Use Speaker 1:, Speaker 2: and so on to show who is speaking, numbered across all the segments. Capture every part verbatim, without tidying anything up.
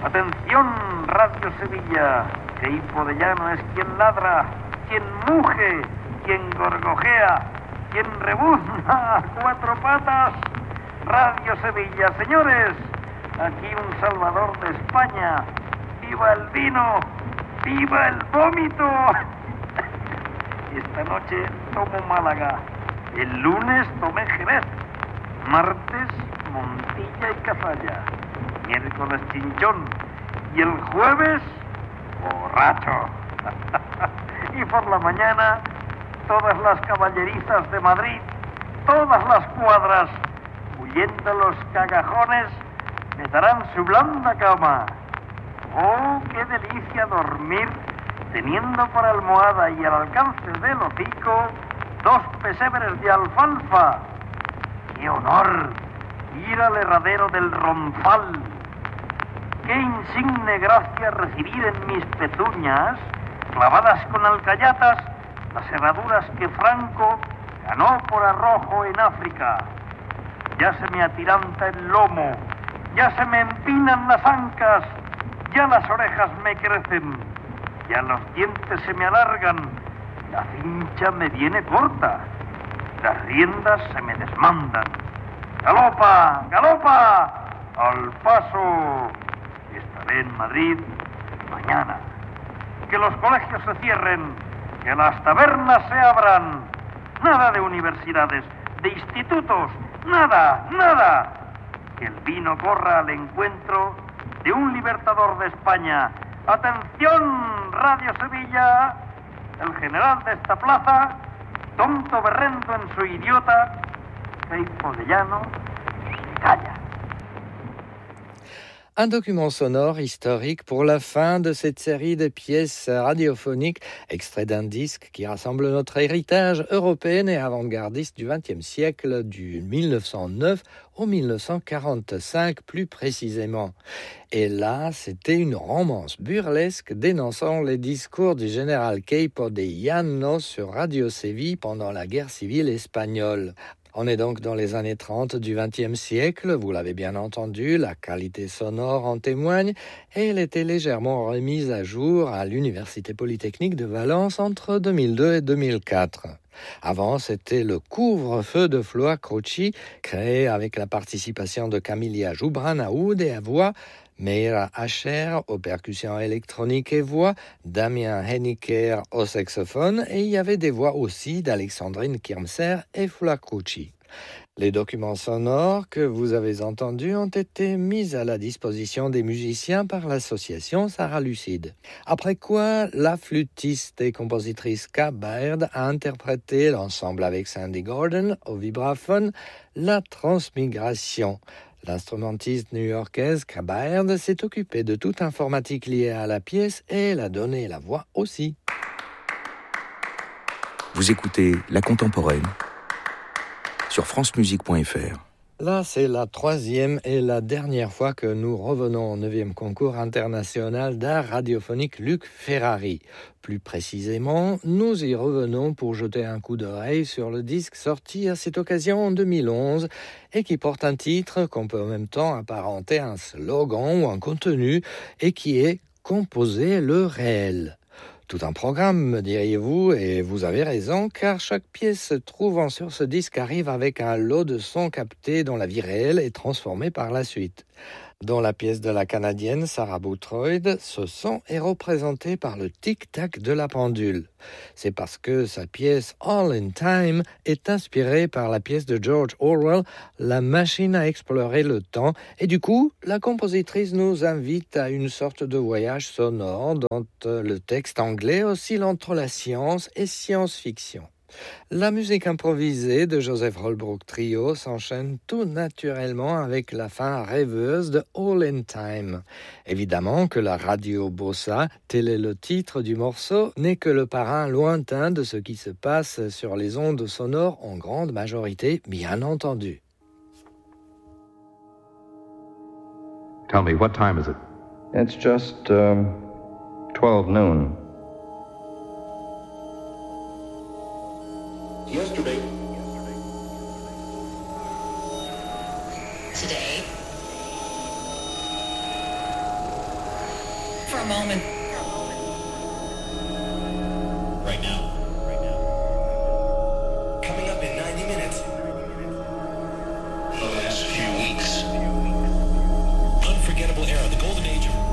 Speaker 1: Atención, Radio Sevilla, que hipo de llano es quien ladra, quien muge, quien gorgojea, quien rebuzna a cuatro patas. Radio Sevilla, señores, aquí un salvador de España. ¡Viva el vino! ¡Viva el vómito! Esta noche tomo Málaga, el lunes tomé Jerez, martes Montilla y Cazalla, miércoles Chinchón y el jueves borracho. Y por la mañana todas las caballerizas de Madrid, todas las cuadras, huyendo los cagajones, me darán su blanda cama. ¡Oh, qué delicia dormir teniendo por almohada y al alcance del hocico dos pesebres de alfalfa! ¡Qué honor ir al herradero del Ronzal! ¡Qué insigne gracia recibir en mis pezuñas, clavadas con alcayatas, las herraduras que Franco ganó por arrojo en África! Ya se me atiranta el lomo, ya se me empinan las ancas, ya las orejas me crecen, ya los dientes se me alargan, la cincha me viene corta, las riendas se me desmandan. ¡Galopa! ¡Galopa! ¡Al paso! Estaré en Madrid mañana. Que los colegios se cierren, que las tabernas se abran. Nada de universidades, de institutos, nada, nada. Que el vino corra al encuentro de un libertador de España. ¡Atención, Radio Sevilla! El general de esta plaza, tonto berrendo en su idiota, Feipo de llano, se calla.
Speaker 2: Un document sonore historique pour la fin de cette série de pièces radiophoniques, extrait d'un disque qui rassemble notre héritage européen et avant-gardiste du vingtième siècle, du mille neuf cent neuf au mille neuf cent quarante-cinq plus précisément. Et là, c'était une romance burlesque dénonçant les discours du général Queipo de Llano sur Radio Séville pendant la guerre civile espagnole. On est donc dans les années trente du vingtième siècle, vous l'avez bien entendu, la qualité sonore en témoigne, et elle était légèrement remise à jour à l'Université Polytechnique de Valence entre deux mille deux et deux mille quatre. Avant, c'était le couvre-feu de Floa Croci, créé avec la participation de Camilla Joubran à oud et à voix, Meira Asher aux percussions électroniques et voix, Damien Henniker au saxophone, et il y avait des voix aussi d'Alexandrine Kirmser et Floa Croci. Les documents sonores que vous avez entendus ont été mis à la disposition des musiciens par l'association Sarah Lucide. Après quoi, la flûtiste et compositrice Ka Baird a interprété l'ensemble avec Sandy Gordon au vibraphone La Transmigration. L'instrumentiste new-yorkaise Ka Baird s'est occupée de toute informatique liée à la pièce et elle a donné la voix aussi.
Speaker 3: Vous écoutez La Contemporaine sur francemusique point f r.
Speaker 2: Là, c'est la troisième et la dernière fois que nous revenons au neuvième concours international d'art radiophonique Luc Ferrari. Plus précisément, nous y revenons pour jeter un coup d'oreille sur le disque sorti à cette occasion en deux mille onze et qui porte un titre qu'on peut en même temps apparenter à un slogan ou un contenu et qui est « Composer le réel ». Tout un programme, me diriez-vous, et vous avez raison, car chaque pièce se trouvant sur ce disque arrive avec un lot de sons captés dans la vie réelle et transformés par la suite. Dans la pièce de la Canadienne Sarah Boothroyd, ce son est représenté par le tic-tac de la pendule. C'est parce que sa pièce All in Time est inspirée par la pièce de George Orwell, La machine à explorer le temps, et du coup, la compositrice nous invite à une sorte de voyage sonore dont le texte anglais oscille entre la science et science-fiction. La musique improvisée de Joseph Holbrook Trio s'enchaîne tout naturellement avec la fin rêveuse de All in Time. Évidemment que la radio bossa, tel est le titre du morceau, n'est que le parrain lointain de ce qui se passe sur les ondes sonores en grande majorité, bien entendu.
Speaker 4: Tell me, what time is it?
Speaker 5: It's just um, twelve noon.
Speaker 6: Yesterday.
Speaker 7: Today.
Speaker 6: a moment.
Speaker 7: Right now. Coming up in ninety minutes. The last few weeks. Unforgettable era, the golden age of...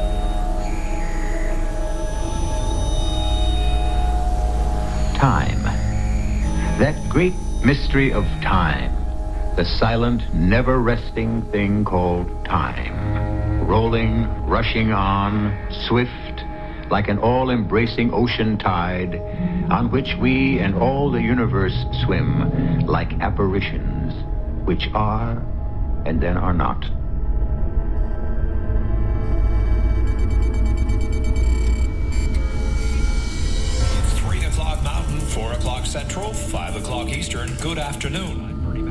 Speaker 8: Time. That great mystery of time. The silent, never-resting thing called time. Rolling, rushing on, swift, like an all-embracing ocean tide, on which we and all the universe swim, like apparitions, which are and then are not.
Speaker 7: three o'clock Mountain, four o'clock Central, five o'clock Eastern. Good afternoon.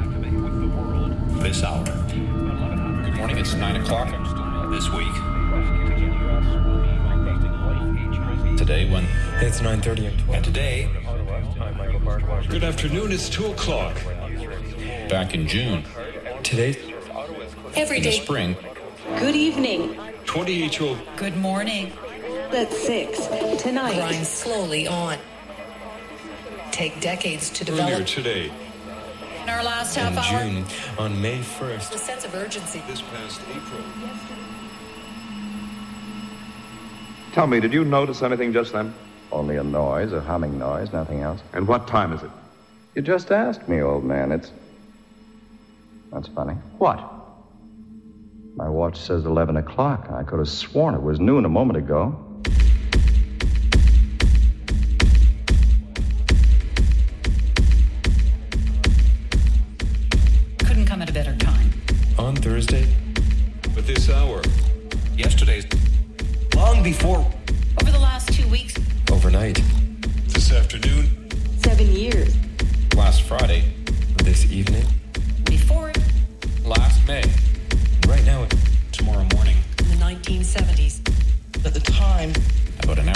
Speaker 7: This hour. Good morning, it's nine o'clock this week. Today, when
Speaker 9: it's nine thirty.
Speaker 7: And today, good afternoon, it's two o'clock. Back in June.
Speaker 9: Today,
Speaker 6: Every
Speaker 7: in
Speaker 6: day.
Speaker 7: the spring.
Speaker 10: Good evening.
Speaker 7: twenty-eight-year-old.
Speaker 6: Good morning.
Speaker 10: That's six. Tonight.
Speaker 6: Grind slowly on. Take decades to
Speaker 7: Earlier
Speaker 6: develop.
Speaker 7: today.
Speaker 6: In our last
Speaker 9: in
Speaker 6: half hour,
Speaker 9: June, on May first.
Speaker 6: a sense of urgency.
Speaker 7: This past April.
Speaker 4: Tell me, did you notice anything just then?
Speaker 5: Only a noise, a humming noise, nothing else.
Speaker 4: And what time is it?
Speaker 5: You just asked me, old man. It's... That's funny.
Speaker 4: What?
Speaker 5: My watch says eleven o'clock. I could have sworn it was noon a moment ago.
Speaker 6: Couldn't come at a better time.
Speaker 9: On Thursday,
Speaker 7: But this hour. Yesterday's. Long before.
Speaker 6: Over the last two weeks,
Speaker 9: overnight,
Speaker 7: This afternoon.
Speaker 10: Seven years.
Speaker 7: Last Friday.
Speaker 9: this evening,